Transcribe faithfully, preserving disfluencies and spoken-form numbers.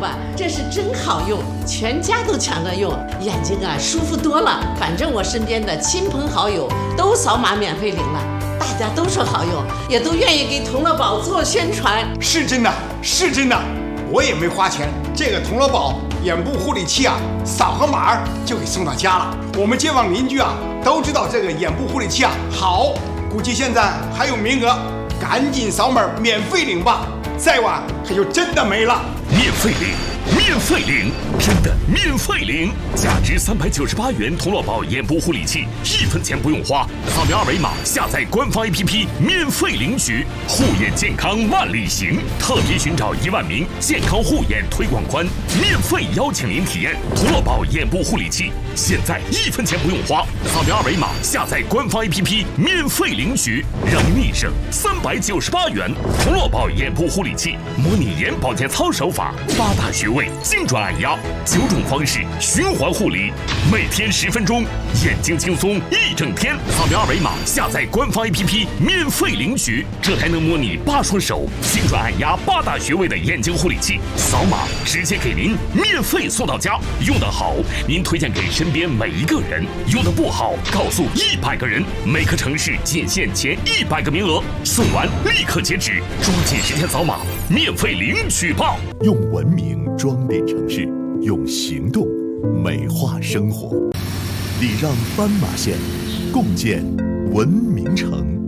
吧，这是真好用，全家都抢着用，眼睛啊舒服多了。反正我身边的亲朋好友都扫码免费领了，大家都说好用，也都愿意给童乐宝做宣传。 是真的，是真的，我也没花钱，这个童乐宝眼部护理器啊，扫个码就给送到家了。我们街坊邻居啊都知道这个眼部护理器啊好，估计现在还有名额，赶紧扫码免费领吧，再晚它就真的没了。 免费领，免费领，真的免费领！价值三百九十八元童乐宝眼部护理器，一分钱不用花，扫描二维码下载官方 A P P 免费领取。护眼健康万里行，特别寻找一万名健康护眼推广官，免费邀请您体验童乐宝眼部护理器。现在一分钱不用花，扫描二维码下载官方 A P P 免费领取，让您立省三百九十八元。童乐宝眼部护理器，模拟眼保健操手法，八大穴位精准按压，九种方式循环护理，每天十分钟，眼睛轻松一整天。扫描二维码下载官方 A P P 免费领取，这还能模拟八双手精准按压八大穴位的眼睛护理器，扫码直接给您免费送到家。用得好，您推荐给身边每一个人；用得不好，告诉一百个人。每个城市仅限前一百个名额，送完立刻截止，抓紧时间扫码，免费领取吧！ 用文明装点城市，用行动美化生活。礼让斑马线，共建文明城。